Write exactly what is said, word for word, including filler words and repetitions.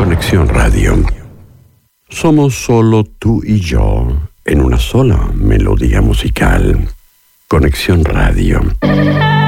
Conexión Radio. Somos solo tú y yo en una sola melodía musical. Conexión Radio.